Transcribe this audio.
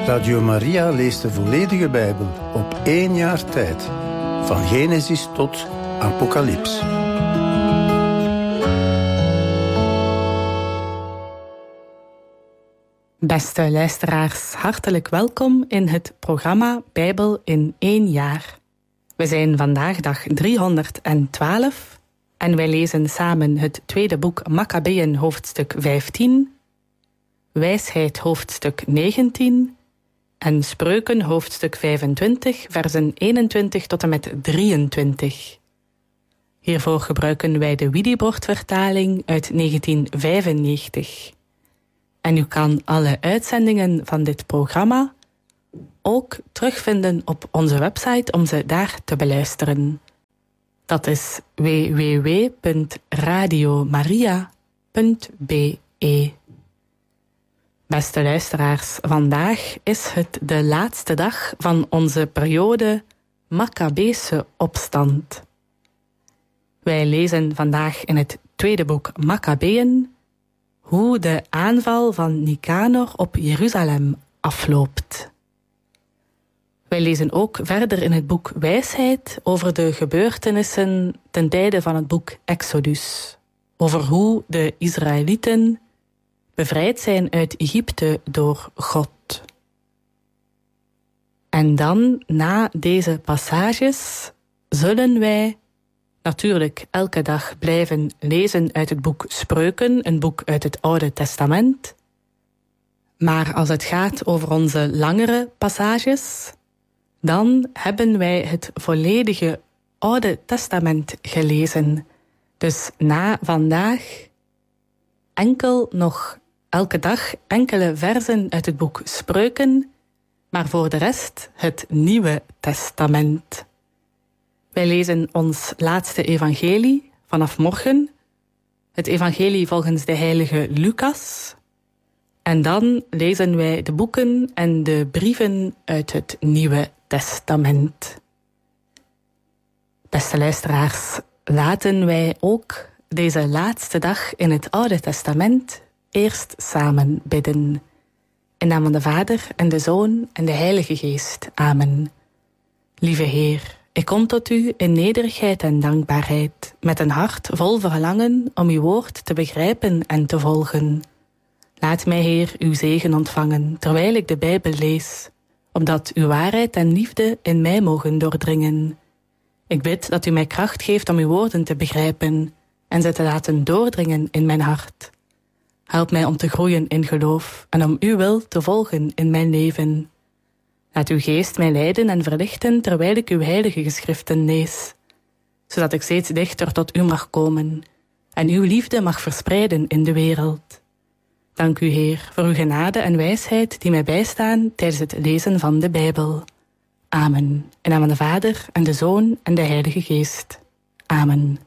Radio Maria leest de volledige Bijbel op 1 jaar tijd. Van Genesis tot Apocalyps. Beste luisteraars, hartelijk welkom in het programma Bijbel in 1 jaar. We zijn vandaag dag 312 en wij lezen samen het tweede boek Makkabeeën hoofdstuk 15, Wijsheid hoofdstuk 19 en Spreuken hoofdstuk 25, versen 21 tot en met 23. Hiervoor gebruiken wij de Wiedibord-vertaling uit 1995. En u kan alle uitzendingen van dit programma ook terugvinden op onze website om ze daar te beluisteren. Dat is www.radiomaria.be. Beste luisteraars, vandaag is het de laatste dag van onze periode Makkabeese opstand. Wij lezen vandaag in het tweede boek Makkabeeën hoe de aanval van Nicanor op Jeruzalem afloopt. Wij lezen ook verder in het boek Wijsheid over de gebeurtenissen ten tijde van het boek Exodus. Over hoe de Israëlieten bevrijd zijn uit Egypte door God. En dan, na deze passages, zullen wij natuurlijk elke dag blijven lezen uit het boek Spreuken, een boek uit het Oude Testament. Maar als het gaat over onze langere passages, dan hebben wij het volledige Oude Testament gelezen. Dus na vandaag enkel nog elke dag enkele versen uit het boek Spreuken, maar voor de rest het Nieuwe Testament. Wij lezen ons laatste evangelie vanaf morgen, het evangelie volgens de heilige Lucas. En dan lezen wij de boeken en de brieven uit het Nieuwe Testament. Beste luisteraars, laten wij ook deze laatste dag in het Oude Testament eerst samen bidden. In naam van de Vader en de Zoon en de Heilige Geest. Amen. Lieve Heer, ik kom tot u in nederigheid en dankbaarheid, met een hart vol verlangen om uw woord te begrijpen en te volgen. Laat mij, Heer, uw zegen ontvangen, terwijl ik de Bijbel lees, opdat uw waarheid en liefde in mij mogen doordringen. Ik bid dat u mij kracht geeft om uw woorden te begrijpen en ze te laten doordringen in mijn hart. Help mij om te groeien in geloof en om uw wil te volgen in mijn leven. Laat uw geest mij leiden en verlichten terwijl ik uw heilige geschriften lees, zodat ik steeds dichter tot u mag komen en uw liefde mag verspreiden in de wereld. Dank u, Heer, voor uw genade en wijsheid die mij bijstaan tijdens het lezen van de Bijbel. Amen. In naam van de Vader en de Zoon en de Heilige Geest. Amen.